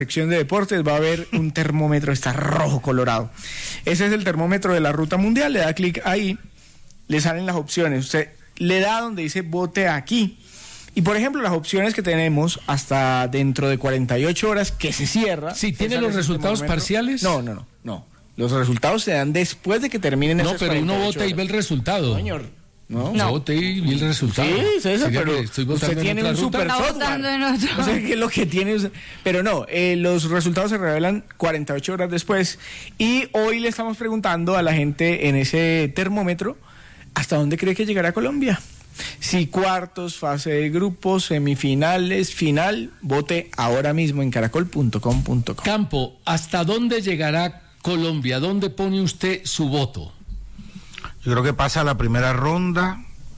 Sección de deportes va a haber un termómetro, está rojo colorado. Ese es el termómetro de la ruta mundial, le da clic ahí, le salen las opciones, usted le da donde dice vote aquí. Y por ejemplo, las opciones que tenemos hasta dentro de 48 horas que se cierra. Sí, ¿tiene los resultados parciales? No. Los resultados se dan después de que terminen esas 48 horas. No, pero uno vota y ve el resultado. Señor. No. Vote y vi el resultado. Sí, César, pero usted tiene un super software. No sé qué es lo que tiene. Pero no, los resultados se revelan 48 horas después. Y hoy le estamos preguntando a la gente en ese termómetro, ¿hasta dónde cree que llegará Colombia? Si cuartos, fase de grupos, semifinales, final, vote ahora mismo en caracol.com.co. Campo, ¿hasta dónde llegará Colombia? ¿Dónde pone usted su voto? Yo creo que pasa la primera ronda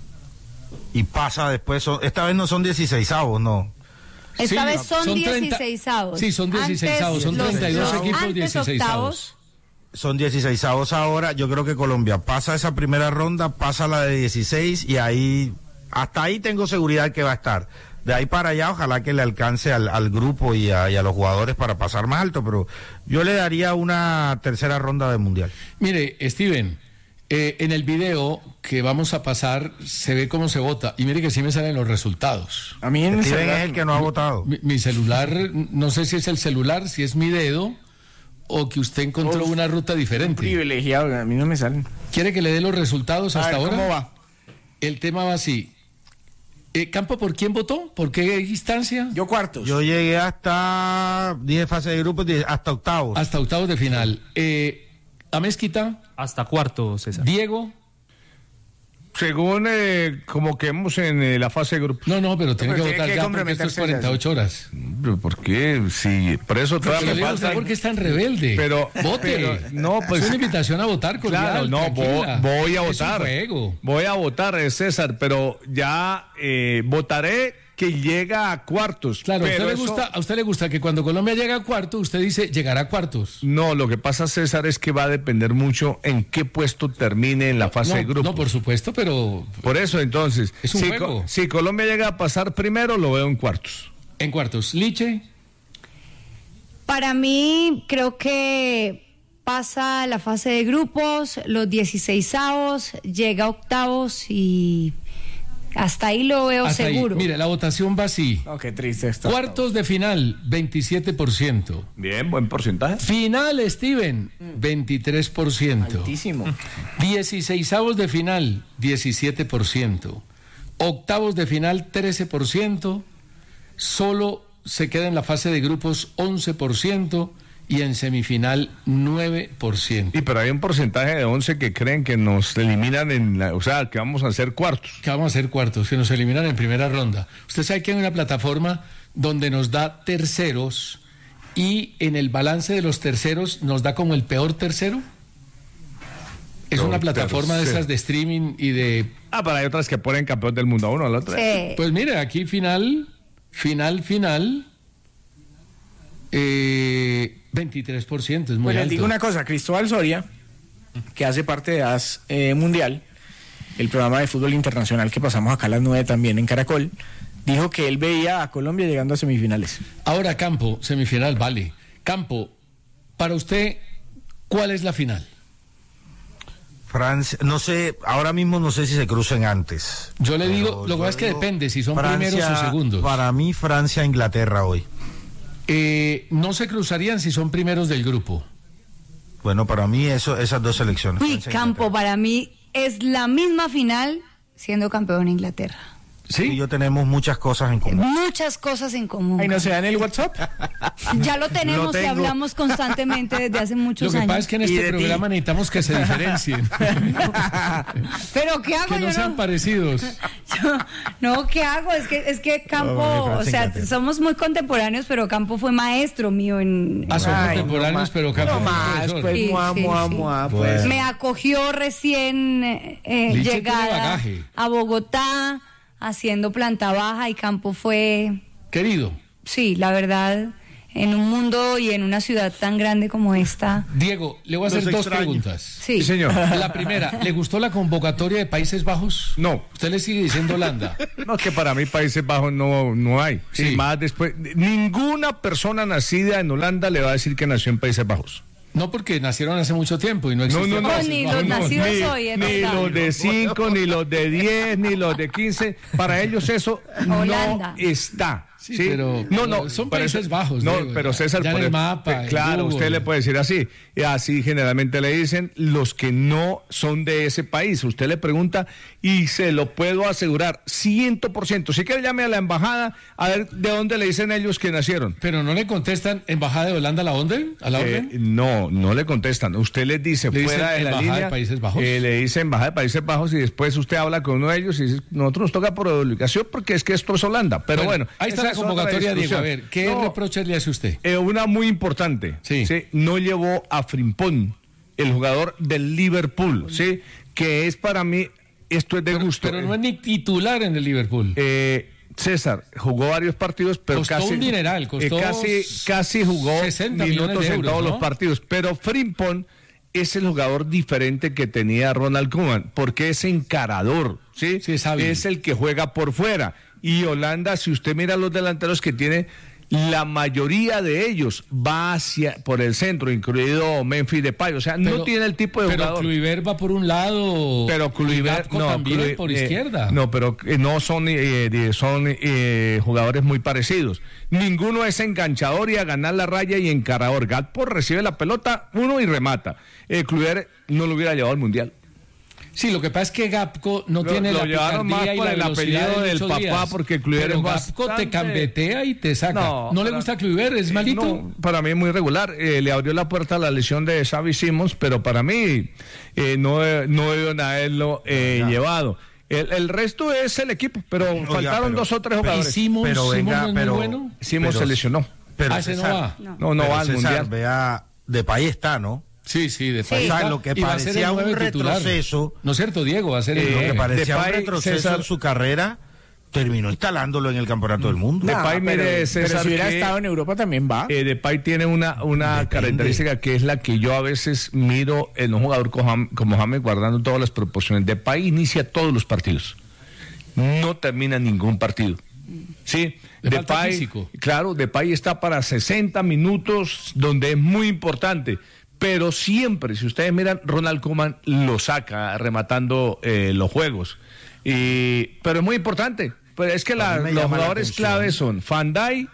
y pasa después. Esta vez no son 16avos, no. Esta vez son 16avos. Sí, son 16avos, son 32 equipos 16avos. Son 16avos ahora. Yo creo que Colombia pasa esa primera ronda, pasa la de 16 y ahí, hasta ahí tengo seguridad que va a estar. De ahí para allá, ojalá que le alcance al grupo y a los jugadores para pasar más alto, pero yo le daría una tercera ronda de mundial. Mire, Steven, en el video que vamos a pasar se ve cómo se vota y mire que sí me salen los resultados. A mí en el celular es el que no ha votado. Mi celular, no sé si es el celular, si es mi dedo o que usted encontró una ruta diferente. Privilegiado, a mí no me salen. ¿Quiere que le dé los resultados hasta ahora? ¿Cómo va? El tema va así. Campo, ¿por quién votó? ¿Por qué instancia? Yo cuartos. Yo llegué hasta 10 fases de grupos, hasta octavos. Hasta octavos de final. Amezquita. Hasta cuarto, César. Diego. Según como quedemos en la fase de grupos. No, pero tiene que votar ya porque esto es 48 horas. ¿Pero por qué? Sí, por eso todavía me falta. ¿Por qué es tan rebelde? Pero vote. No, pues es una invitación a votar cordial. Claro, no, voy a votar. Es un juego. Voy a votar, César, pero ya votaré que llega a cuartos. Claro, pero a usted le gusta que cuando Colombia llega a cuartos, usted dice llegará a cuartos. No, lo que pasa, César, es que va a depender mucho en qué puesto termine en la fase de grupos. No, por supuesto, pero... Por eso, entonces, es un juego. Si Colombia llega a pasar primero, lo veo en cuartos. En cuartos. Liche. Para mí, creo que pasa la fase de grupos, los 16avos, llega a octavos y... hasta ahí lo veo hasta seguro. Ahí. Mire, la votación va así. Oh, qué triste está. Cuartos de final, 27%. Bien, buen porcentaje. Final, Steven, 23%. Altísimo. 16avos de final, 17%. Octavos de final, 13%. Solo se queda en la fase de grupos 11%. Y en semifinal 9%. Y pero hay un porcentaje de 11 que creen que nos eliminan o sea, que vamos a hacer cuartos. Que vamos a hacer cuartos, que nos eliminan en primera ronda. Usted sabe que hay una plataforma donde nos da terceros y en el balance de los terceros nos da como el peor tercero. Es una plataforma de esas de streaming y de... pero hay otras que ponen campeón del mundo a uno, a la otra. Sí. Pues mire, aquí final... 23%, es muy alto. Les digo una cosa, Cristóbal Soria, que hace parte de AS Mundial, el programa de fútbol internacional que pasamos acá a las 9 también en Caracol, dijo que él veía a Colombia llegando a semifinales. Ahora, Campo, semifinal, vale. Campo, para usted, ¿cuál es la final? Francia, no sé, ahora mismo no sé si se crucen antes. Yo le digo, lo que pasa es que depende si son primeros o segundos. Para mí, Francia-Inglaterra hoy. No se cruzarían si son primeros del grupo. Bueno, para mí esas dos selecciones. Uy, Campo, para mí es la misma final siendo campeón Inglaterra. ¿Sí? Y yo tenemos muchas cosas en común. Muchas cosas en común. Ay, ¿no se dan el WhatsApp? Ya lo tenemos y hablamos constantemente desde hace muchos años. Lo que pasa es que en este programa necesitamos que se diferencien. ¿Pero qué hago? Que no sean parecidos. No, ¿qué hago? Es que Campo, somos muy contemporáneos, pero Campo fue maestro mío en... son contemporáneos, pero Campo fue profesor. Pues. Me acogió recién llegada a Bogotá, haciendo planta baja, y Campo fue... Querido. Sí, la verdad, en un mundo y en una ciudad tan grande como esta. Diego, le voy a hacer dos preguntas. Sí. Sí, señor. La primera, ¿le gustó la convocatoria de Países Bajos? No. Usted le sigue diciendo Holanda. No, que para mí Países Bajos no hay. Sí. Sí. Más después, ninguna persona nacida en Holanda le va a decir que nació en Países Bajos. No, porque nacieron hace mucho tiempo y no existen. No, Países ni Bajos. los nacidos hoy, es ni verdad. los de 5, ni los de 10, ni los de 15. Para ellos eso Holanda. no está. Sí, pero son pero Países Bajos. No, Diego, pero César, ya en por el eso- mapa, en claro, Google. usted le puede decir así. Y así generalmente le dicen los que no son de ese país. Usted le pregunta y se lo puedo asegurar 100%. Si quiere llame a la embajada a ver de dónde le dicen ellos que nacieron. Pero no le contestan embajada de Holanda a la orden, a la orden. No le contestan. Usted les dice Le fuera dicen de la embajada línea. de Países Bajos. Le dice embajada de Países Bajos y después usted habla con uno de ellos y dice, nosotros nos toca por obligación porque es que esto es Holanda. Pero bueno, ahí está esa la es otra convocatoria, Diego. A discusión. ver, ¿qué No, reproches le hace usted? una muy importante. Sí. No llevó a Frimpong, el jugador del Liverpool, ¿sí? Que es para mí, esto es de gusto. Pero no es ni titular en el Liverpool. César jugó varios partidos, pero Costó casi un dineral, costó casi jugó 60 minutos millones de en euros, todos ¿no? los partidos. Pero Frimpong es el jugador diferente que tenía Ronald Koeman, porque es encarador, ¿sí? Sí, es hábil. Es el que juega por fuera. Y Holanda, si usted mira los delanteros que tiene, la mayoría de ellos va por el centro, incluido Memphis Depay. O sea, no tiene el tipo de jugador. Pero Kluivert va por un lado. Pero Kluivert Gakpo también por izquierda. No, pero no son jugadores muy parecidos. Ninguno es enganchador y a ganar la raya y encarador. Gakpo recibe la pelota uno y remata. Kluivert no lo hubiera llevado al Mundial. Sí, lo que pasa es que Gakpo no tiene lo la llevaron más picardía y por la el velocidad apellido de del Lucho papá, Díaz. porque Kluivert Pero es Gakpo bastante- te cambetea y te saca. ¿No le gusta Kluivert? ¿Es malito? No, para mí es muy regular. Le abrió la puerta a la lesión de Xavi Simons, pero para mí no deben haberlo llevado. El resto es el equipo, pero faltaron dos o tres ¿Y jugadores. Simons Pero no venga, es muy bueno? Simons se lesionó. Pero ese no César, va. No pero va al César, Mundial. Vea, Depay está, ¿no? Sí, de O sea, lo que y va a ser parecía el un 9 titular. retroceso, No es cierto, Diego, va a ser el lo 9. que parecía un Depay, retroceso César, en su carrera, terminó instalándolo en el campeonato del mundo. Depay, mire, pero César, si hubiera que- estado en Europa también va. Depay tiene una Depende. característica que es la que yo a veces miro en un jugador como James, guardando todas las proporciones. Depay inicia todos los partidos, no termina ningún partido. Sí, Le falta físico. Claro, Depay está para 60 minutos, donde es muy importante. Pero siempre, si ustedes miran, Ronald Koeman lo saca rematando los juegos. Pero es muy importante. Pero es que A mí me los llama la jugadores atención. claves son Van Dijk,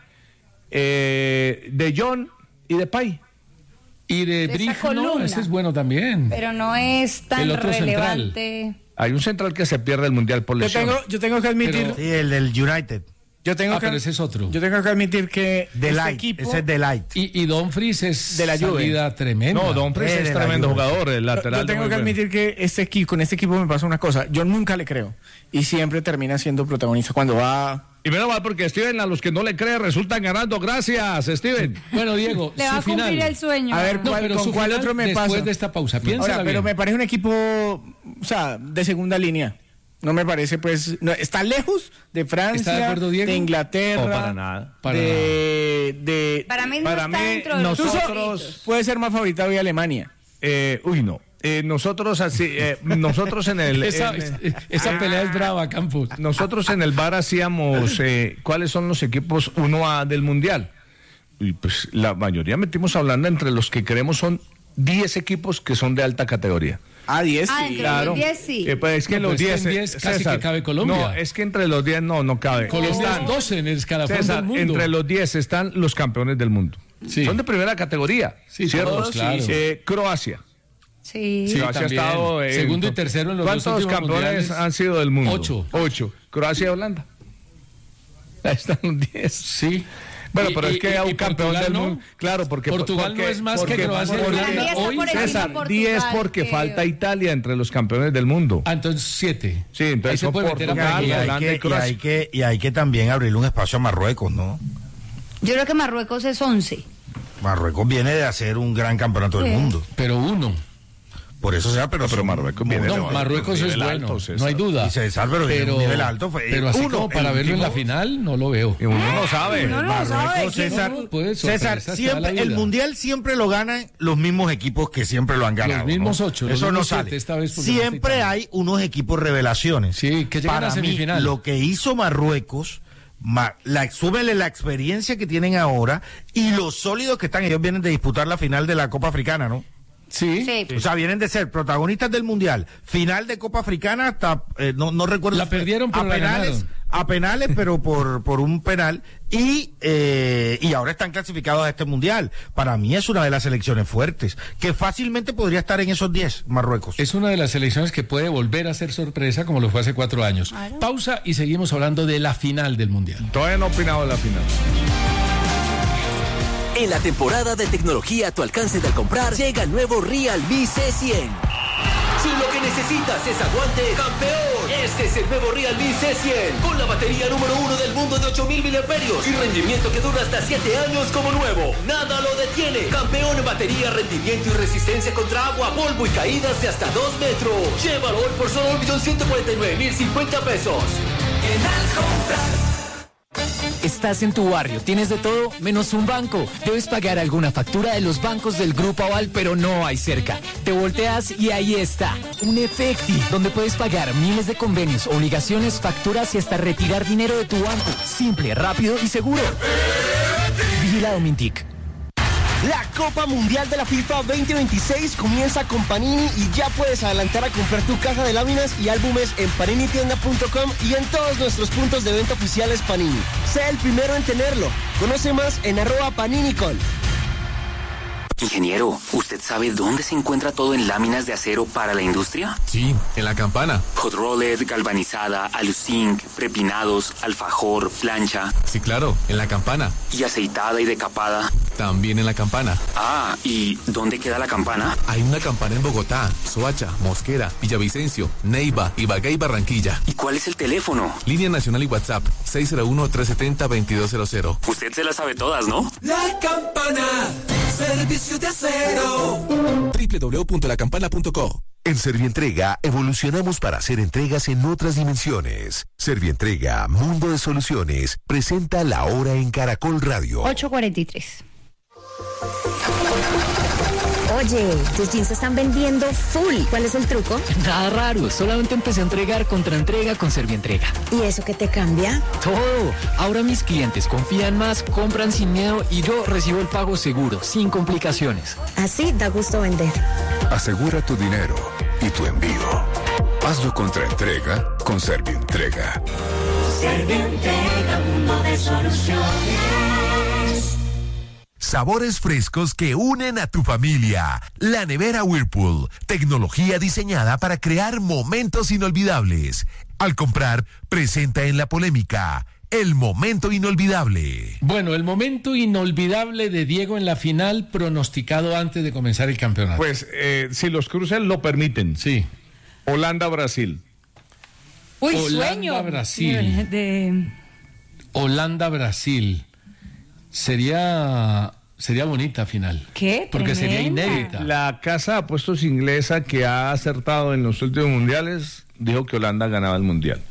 De Jong y Depay. Y de esa Brig, no, columna. ese es bueno también. Pero no es tan El otro relevante. Hay un central que se pierde el Mundial por lesión. Yo tengo que admitir, Pero- Sí, el del United. yo tengo que, pero ese es otro. Yo tengo que admitir que Delight, equipo, ese es Delight. Y Dumfries es De la Juve. salida tremenda. No, Dumfries de es la tremendo Juve. jugador, el lateral. yo tengo muy que bueno. admitir que con este equipo me pasa una cosa. Yo nunca le creo y siempre termina siendo protagonista cuando va. Y menos mal porque Steven, a los que no le cree, resultan ganando. Gracias, Steven. Bueno, Diego, Le va a su final. cumplir el sueño. A ver, No, ¿cuál- pero con su cuál final otro me después pasa? de esta pausa. Piénsala Ahora, pero bien. me parece un equipo, o sea, de segunda línea. No me parece, pues, está lejos de Francia, ¿Está de acuerdo, Diego? de Inglaterra, No, para nada. Para de Para mí no Para está mí, dentro de los nosotros- favoritos. puede ser más favorita hoy Alemania. No. Nosotros así, nosotros en el Esa pelea es brava, Campos. nosotros en el bar hacíamos cuáles son los equipos 1A del Mundial. Y pues la mayoría metimos hablando entre los que creemos son 10 equipos que son de alta categoría. 10. Ah, entre los 10 sí. Pues es que No, los pero 10 es que en 10 casi que cabe Colombia. No, es que entre los 10 no cabe. Colombia Están- es 12 en el escalafón César, del mundo. entre los 10 están los campeones del mundo. Sí. Son de primera categoría. Sí, ¿cierto? todos, claro. Croacia. Sí. Sí, Croacia ha también. estado Segundo y tercero en los dos ¿Cuántos últimos campeones mundiales? han sido del mundo? 8. Croacia y Holanda. Ahí están los 10. Sí. Bueno, Y- pero es y- que y un campeón Portugal del no. mundo. Claro, porque Portugal no es más que Croacia y Holanda. Para mí está Hoy, por encima César, Portugal 10 porque que- falta Italia entre los campeones del mundo. Ah, entonces 7. Sí, entonces Ahí se son puede meter a Portugal, Y Portugal. Holanda y hay, que, y, Croacia. hay que, y hay que también abrirle un espacio a Marruecos, ¿no? Yo creo que Marruecos es 11. Marruecos viene de hacer un gran campeonato del Sí. mundo. Pero uno. Por eso, César, pero Marruecos viene Marruecos es bueno, alto, no hay duda. Y César, pero un nivel alto. Pero así como para verlo en la final, no lo veo. Y uno no sabe. Marruecos, César, siempre, el Mundial siempre lo ganan los mismos equipos que siempre lo han ganado. Los mismos 8. Eso no sale. Esta vez siempre hay unos equipos revelaciones. Sí, que llegan a semifinal. Mí, lo que hizo Marruecos... súbele la experiencia que tienen ahora y los sólidos que están. Ellos vienen de disputar la final de la Copa Africana, ¿no? Sí. O sea, vienen de ser protagonistas del Mundial, final de Copa Africana, hasta no recuerdo. La perdieron, pero a penales, pero por un penal, y ahora están clasificados a este Mundial. Para mí es una de las selecciones fuertes, que fácilmente podría estar en esos 10, Marruecos. Es una de las selecciones que puede volver a ser sorpresa, como lo fue hace 4 años. Claro. Pausa y seguimos hablando de la final del Mundial. Todavía no he opinado de la final. En la temporada de tecnología a tu alcance al comprar, llega el nuevo Realme C100. Si lo que necesitas es aguante, campeón, este es el nuevo Realme C100, con la batería número 1 del mundo de 8000 mAh y rendimiento que dura hasta 7 años como nuevo. Nada lo detiene. Campeón en batería, rendimiento y resistencia contra agua, polvo y caídas de hasta 2 metros. Llévalo hoy por solo 1.149.050 pesos. En Al comprar. Estás en tu barrio, tienes de todo menos un banco. Debes pagar alguna factura de los bancos del Grupo Aval, pero no hay cerca. Te volteas y ahí está, un Efecti, donde puedes pagar miles de convenios, obligaciones, facturas y hasta retirar dinero de tu banco. Simple, rápido y seguro. Vigilado Mintic. La Copa Mundial de la FIFA 2026 comienza con Panini y ya puedes adelantar a comprar tu caja de láminas y álbumes en paninitienda.com y en todos nuestros puntos de venta oficiales Panini. Sea el primero en tenerlo. Conoce más en @paninicol. Ingeniero, ¿usted sabe dónde se encuentra todo en láminas de acero para la industria? Sí, en La Campana. Hot roller, galvanizada, aluzinc, prepinados, alfajor, plancha. Sí, claro, en La Campana. ¿Y aceitada y decapada? También en La Campana. Ah, ¿y dónde queda la campana? Hay una campana en Bogotá, Soacha, Mosquera, Villavicencio, Neiva, Ibagué y Barranquilla. ¿Y cuál es el teléfono? Línea nacional y WhatsApp, 601-370-2200. Usted se las sabe todas, ¿no? La Campana, servicio de acero. www.lacampana.co. En Servientrega evolucionamos para hacer entregas en otras dimensiones. Servientrega, Mundo de Soluciones, presenta La Hora en Caracol Radio. 8:43. Oye, tus jeans se están vendiendo full. ¿Cuál es el truco? Nada raro, solamente empecé a entregar contraentrega con Servientrega. ¿Y eso qué te cambia? Todo. Ahora mis clientes confían más, compran sin miedo y yo recibo el pago seguro, sin complicaciones. Así da gusto vender. Asegura tu dinero y tu envío. Hazlo contraentrega con Servientrega. Servientrega, mundo de soluciones. Sabores frescos que unen a tu familia. La nevera Whirlpool, tecnología diseñada para crear momentos inolvidables. Al comprar, presenta en la polémica el momento inolvidable. Bueno, el momento inolvidable de Diego en la final, pronosticado antes de comenzar el campeonato. Pues, si los cruces lo permiten. Sí. Holanda-Brasil. Uy, Holanda-Brasil. Holanda-Brasil. Sería bonita final. ¿Qué? Porque Tremenda. sería inédita. La casa de apuestos inglesa, que ha acertado en los últimos mundiales, dijo que Holanda ganaba el mundial.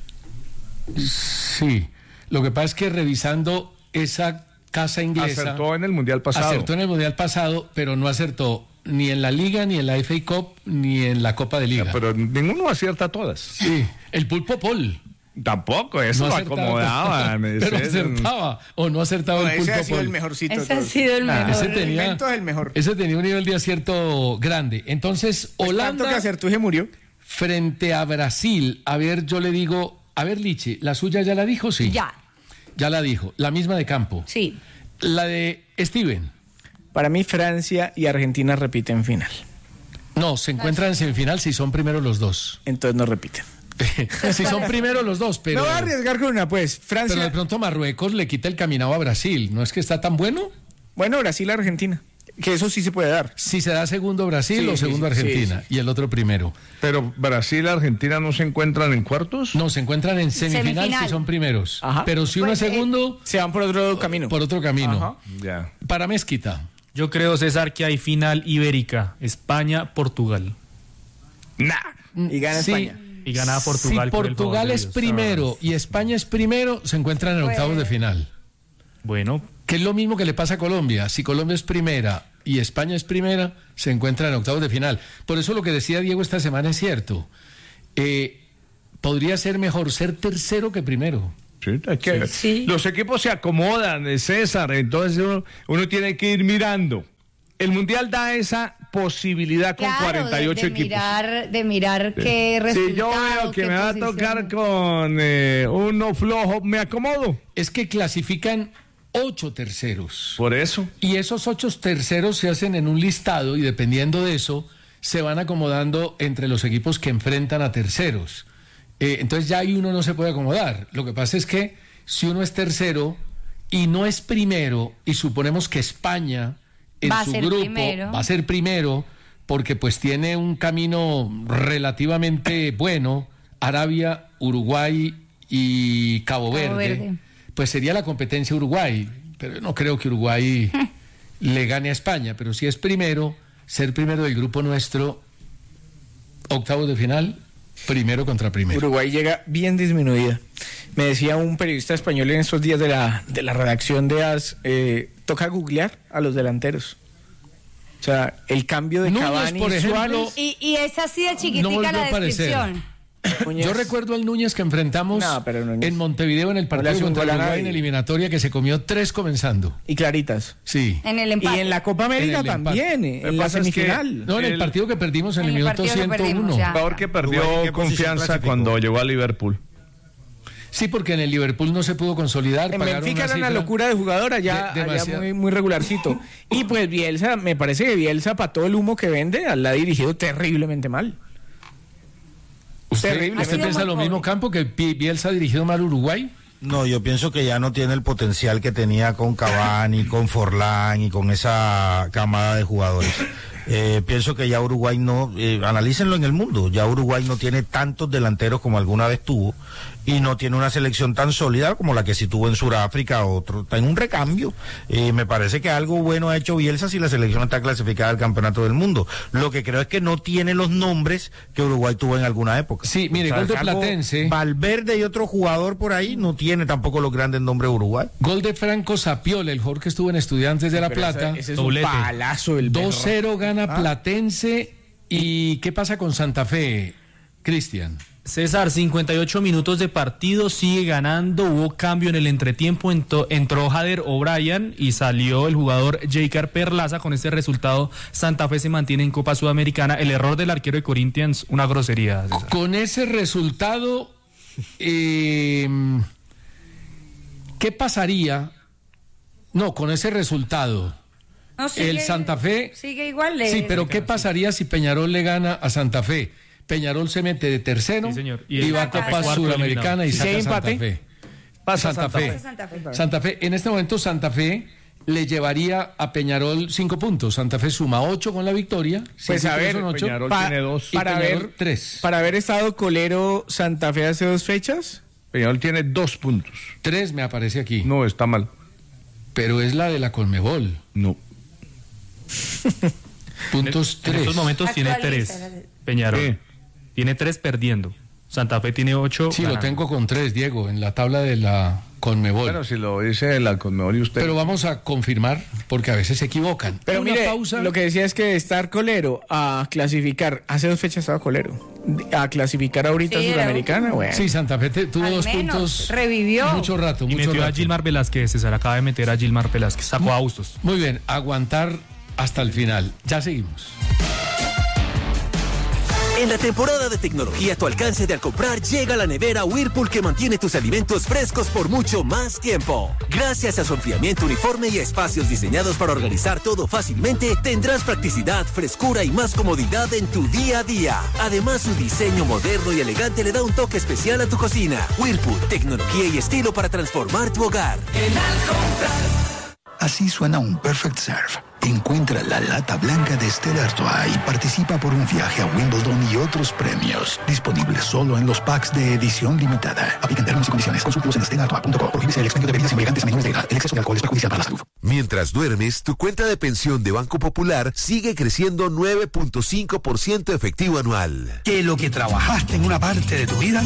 Sí. Lo que pasa es que revisando esa casa inglesa... Acertó en el mundial pasado. Acertó en el mundial pasado, pero no acertó ni en la Liga, ni en la FA Cup, ni en la Copa de Liga. Pero ninguno acierta todas. Sí. El Pulpo Pol. Tampoco, eso no lo acomodaban. Pero acertaba, o no acertaba el Pulpo Pol. Ese ha sido el mejorcito. Ese ha sido el mejor. Ese tenía un nivel de acierto grande. Entonces, pues Holanda... tanto que acertó y se murió. Frente a Brasil, a ver, yo le digo... A ver, Lichi, ¿la suya ya la dijo? Sí. Ya. Ya la dijo. La misma de campo. Sí. La de Steven. Para mí, Francia y Argentina repiten final. No, se encuentran en semifinal si son primero los dos. Entonces no repiten. Si son primero los dos, pero... No voy a arriesgar con una, pues. Francia... Pero de pronto Marruecos le quita el caminado a Brasil. ¿No es que está tan bueno? Bueno, Brasil-Argentina. Que eso sí se puede dar. Si se da segundo Brasil o segundo Argentina. Y el otro primero. Pero Brasil y Argentina no se encuentran en cuartos. No, se encuentran en semifinal si son primeros. Ajá. Pero si uno es segundo... se van por otro camino. Por otro camino. Ajá. Ya. Para Mezquita. Yo creo, César, que hay final ibérica. España-Portugal. Y gana España. Y gana Portugal. Si Portugal es primero y España es primero, se encuentran en octavos de final. Bueno. Que es lo mismo que le pasa a Colombia. Si Colombia es primera y España es primera, se encuentran en octavos de final. Por eso lo que decía Diego esta semana es cierto. Podría ser mejor ser tercero que primero. Sí, es que los equipos se acomodan, César, entonces uno tiene que ir mirando. El Mundial da esa posibilidad con 48 equipos. De mirar qué resultado. Si yo veo que me va a tocar con uno flojo, me acomodo. Es que clasifican 8 terceros. Por eso. Y esos 8 terceros se hacen en un listado y dependiendo de eso, se van acomodando entre los equipos que enfrentan a terceros. Entonces ya ahí uno no se puede acomodar. Lo que pasa es que si uno es tercero y no es primero, y suponemos que España en su grupo va a ser primero, porque pues tiene un camino relativamente bueno, Arabia, Uruguay y Cabo Verde, pues sería la competencia Uruguay, pero yo no creo que Uruguay le gane a España, pero si es primero, ser primero del grupo nuestro, octavos de final, primero contra primero. Uruguay llega bien disminuida. Me decía un periodista español en estos días de la redacción de AS, toca googlear a los delanteros. O sea, el cambio de Cavani por ejemplo, Suárez. Y es así de chiquitica la descripción. Yo recuerdo al Núñez que enfrentamos en Montevideo en el partido contra Uruguay en eliminatoria, que se comió 3 comenzando. Y claritas. Sí. En el empate. Y en la Copa América también, en la semifinal. No, en el partido que perdimos en el minuto 101. El jugador que perdió confianza cuando llegó a Liverpool. Sí, porque en el Liverpool no se pudo consolidar. En Benfica era una locura de jugador, allá muy regularcito. Y pues Bielsa, me parece que Bielsa, para todo el humo que vende, la ha dirigido terriblemente mal. ¿Usted piensa lo mismo, Campo, que Bielsa ha dirigido mal Uruguay? No, yo pienso que ya no tiene el potencial que tenía con Cavani, con Forlán y con esa camada de jugadores. Pienso que ya Uruguay no, analícenlo en el mundo, ya Uruguay no tiene tantos delanteros como alguna vez tuvo y no tiene una selección tan sólida como la que sí tuvo en Sudáfrica, está en un recambio. Me parece que algo bueno ha hecho Bielsa si la selección está clasificada al Campeonato del Mundo. Lo que creo es que no tiene los nombres que Uruguay tuvo en alguna época. Sí, mire, gol de Platense. Valverde y otro jugador por ahí no tiene tampoco los grandes nombres de Uruguay. Gol de Franco Sapiola, el jugador que estuvo en Estudiantes de La Plata. Ese es un palazo. 2-0 gana Platense. ¿Y qué pasa con Santa Fe, Cristian? César, 58 minutos de partido, sigue ganando, hubo cambio en el entretiempo, entró Jader O'Brien y salió el jugador Jaker Perlaza. Con este resultado, Santa Fe se mantiene en Copa Sudamericana. El error del arquero de Corinthians, una grosería, César. Con ese resultado, ¿qué pasaría? No, con ese resultado, el Santa Fe sigue igual. Sí, pero ¿qué pasaría si Peñarol le gana a Santa Fe? Peñarol se mete de tercero, y va a Copa Sudamericana y saca Santa Fe. Santa Fe. En este momento Santa Fe le llevaría a Peñarol 5 puntos. Santa Fe suma 8 con la victoria. Pues a ver, Peñarol tiene 2. Para ver 3. Para haber estado colero Santa Fe hace 2 fechas. Peñarol tiene 2 puntos. 3 me aparece aquí. No, está mal. Pero es la de la Conmebol. No. Puntos 3. En estos momentos tiene 3. Peñarol. ¿Qué? Tiene 3 perdiendo. Santa Fe tiene 8. Sí, lo tengo con 3, Diego, en la tabla de la Conmebol. Bueno, si lo dice la Conmebol y usted. Pero vamos a confirmar, porque a veces se equivocan. Pero mire, lo que decía es que de estar colero a clasificar, hace 2 fechas estaba colero, a clasificar ahorita Sudamericana, bueno. Sí, Santa Fe tuvo 2 puntos. Revivió. Mucho rato, y metió a Gilmar Velázquez, César, acaba de meter a Gilmar Velázquez, sacó a Bustos. Muy bien, aguantar hasta el final. Ya seguimos. En la temporada de tecnología a tu alcance de al comprar llega la nevera Whirlpool que mantiene tus alimentos frescos por mucho más tiempo. Gracias a su enfriamiento uniforme y a espacios diseñados para organizar todo fácilmente, tendrás practicidad, frescura y más comodidad en tu día a día. Además, su diseño moderno y elegante le da un toque especial a tu cocina. Whirlpool, tecnología y estilo para transformar tu hogar. En al comprar. Así suena un Perfect Serve. Encuentra la lata blanca de Stella Artois y participa por un viaje a Wimbledon y otros premios. Disponible solo en los packs de edición limitada. Aplican términos y condiciones. Consúltalos en stellaartois.com. Prohíbese el expendio de bebidas embriagantes a menores de edad. El exceso de alcohol es perjudicial para la salud. Mientras duermes, tu cuenta de pensión de Banco Popular sigue creciendo 9.5% efectivo anual. Que lo que trabajaste en una parte de tu vida